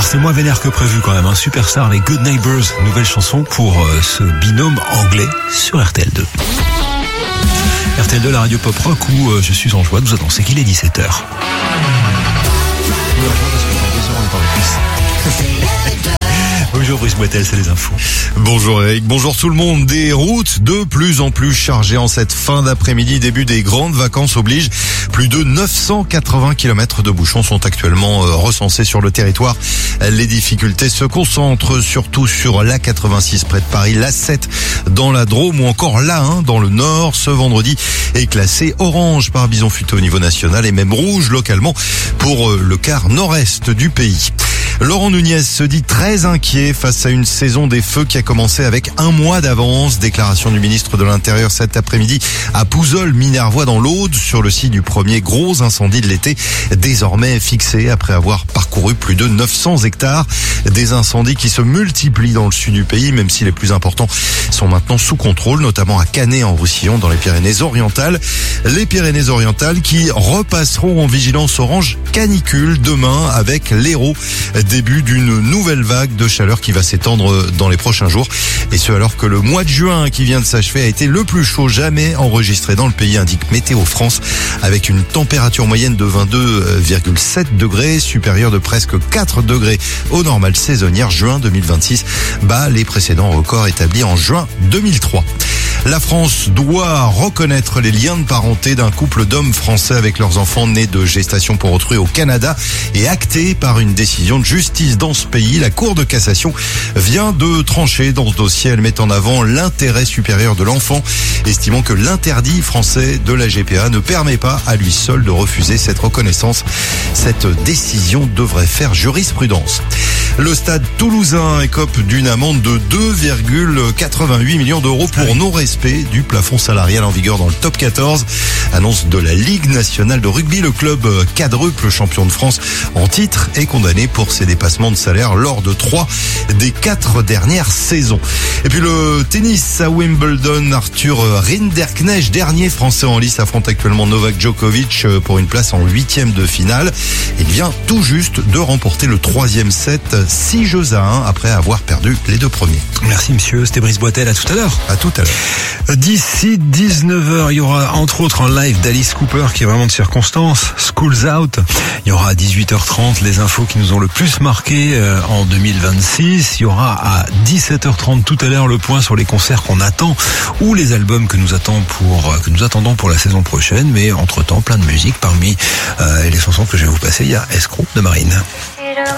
c'est moins vénère que prévu quand même. Superstar, les Good Neighbors, nouvelle chanson pour ce binôme anglais sur RTL2. RTL2, la radio pop rock où je suis en joie de vous annoncer qu'il est 17h. Bonjour Brice Boitel, c'est les infos. Bonjour Eric, bonjour tout le monde. Des routes de plus en plus chargées en cette fin d'après-midi, début des grandes vacances oblige. Plus de 980 km de bouchons sont actuellement recensés sur le territoire. Les difficultés se concentrent surtout sur l'A86 près de Paris, l'A7 dans la Drôme ou encore l'A1 dans le Nord. Ce vendredi est classé orange par Bison Futé au niveau national et même rouge localement pour le quart nord-est du pays. Laurent Nunez se dit très inquiet face à une saison des feux qui a commencé avec un mois d'avance. Déclaration du ministre de l'Intérieur cet après-midi à Pouzols-Minervois dans l'Aude sur le site du premier gros incendie de l'été, désormais fixé après avoir parcouru plus de 900 hectares. Des incendies qui se multiplient dans le sud du pays, même si les plus importants sont maintenant sous contrôle, notamment à Canet en Roussillon dans les Pyrénées-Orientales. Les Pyrénées-Orientales qui repasseront en vigilance orange canicule demain avec l'Hérault. Début d'une nouvelle vague de chaleur qui va s'étendre dans les prochains jours. Et ce alors que le mois de juin qui vient de s'achever a été le plus chaud jamais enregistré dans le pays, indique Météo France, avec une température moyenne de 22,7 degrés, supérieure de presque 4 degrés aux normales saisonnières. Juin 2026 bat les précédents records établis en juin 2003. La France doit reconnaître les liens de parenté d'un couple d'hommes français avec leurs enfants nés de gestation pour autrui au Canada et acté par une décision de justice dans ce pays. La Cour de cassation vient de trancher dans ce dossier. Elle met en avant l'intérêt supérieur de l'enfant, estimant que l'interdit français de la GPA ne permet pas à lui seul de refuser cette reconnaissance. Cette décision devrait faire jurisprudence. Le stade toulousain écope d'une amende de 2,88 millions d'euros pour non-respect du plafond salarial en vigueur dans le top 14. Annonce de la Ligue nationale de rugby. Le club quadruple champion de France en titre est condamné pour ses dépassements de salaire lors de 3 des 4 dernières saisons. Et puis le tennis à Wimbledon, Arthur Rinderknecht, dernier français en lice, affronte actuellement Novak Djokovic pour une place en 8e de finale. Il vient tout juste de remporter le 3e set, 6-1 après avoir perdu les 2 premiers. Merci monsieur, c'était Brice Boitel, à tout à l'heure. À tout à l'heure. D'ici 19h, il y aura entre autres un live d'Alice Cooper qui est vraiment de circonstance, School's Out. Il y aura à 18h30 les infos qui nous ont le plus marqué en 2026. Il y aura à 17h30 tout à l'heure le point sur les concerts qu'on attend ou les albums que nous attendons pour la saison prochaine. Mais entre-temps, plein de musique. Parmi les chansons que je vais vous passer, il y a Escroc de Marine.